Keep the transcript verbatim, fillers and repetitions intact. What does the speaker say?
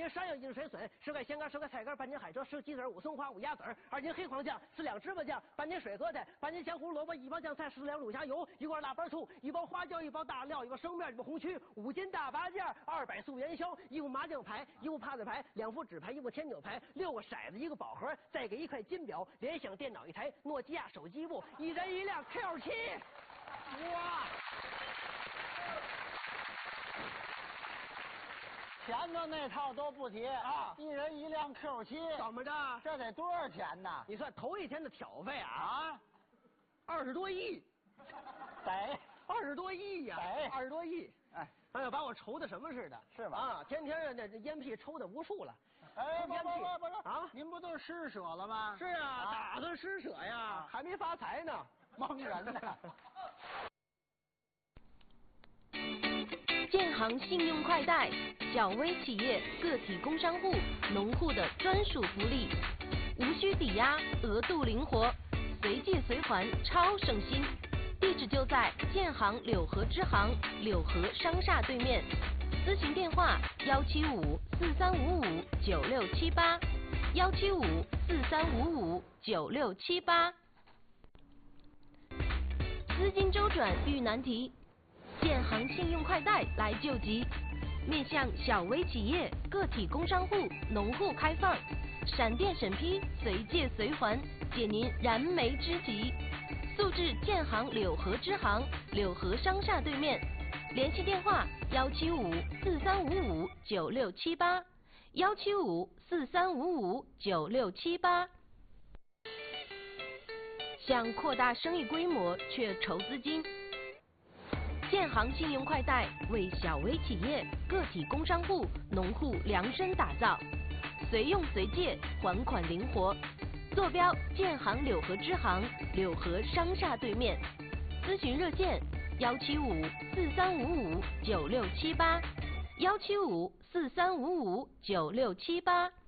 斤山药，一斤水笋，十块咸干，十块菜干，半斤海蜇，十鸡子，五松花，五鸭子儿，二斤黑黄酱，四两芝麻酱，半斤水疙瘩，半斤咸胡萝卜，一包酱菜，十两卤虾油，一罐腊八醋，一包花椒，一包大料，一包生面，一包红曲，五斤大八件，二百素元宵，一副麻将牌，一副帕子牌，两副纸牌，一副天九牌，六个骰子，一个宝盒，再给一块金表，联想电脑一台，诺基亚手机部，一人一辆 Q 七。哇！ 前头那套都不提啊， 一人一辆 Q 七， 怎么着？ 这得多少钱呢？ 你算头一天的挑费啊？ 啊， 二十多亿， 得二十多亿呀、 得二十多亿。 哎， 哎呀，把我愁的什么似的？ 是吧？ 啊，天天的这烟屁抽的无数了。 哎，不抽烟屁不不不是啊！ 您不都施舍了吗？ 是啊， 啊打算施舍呀， 啊还没发财呢， 蒙人呢。 建行信用快贷，小微企业、个体工商户、农户的专属福利，无需抵押，额度灵活，随借随还，超省心。地址就在建行柳河支行柳河商厦对面，咨询电话幺七五四三五五九六七八，幺七五四三五五九六七八。资金周转遇难题，建行信用快贷来救急，面向小微企业、个体工商户、农户开放，闪电审批，随借随还，解您燃眉之急。速至建行柳河支行柳河商厦对面，联系电话幺七五四三五五九六七八，幺七五四三五五九六七八。想扩大生意规模却筹资金，建行信用快贷为小微企业、个体工商户、农户量身打造，随用随借，还款灵活。坐标建行柳河支行柳河商厦对面，咨询热线幺七五四三五五九六七八，幺七五四三五五九六七八。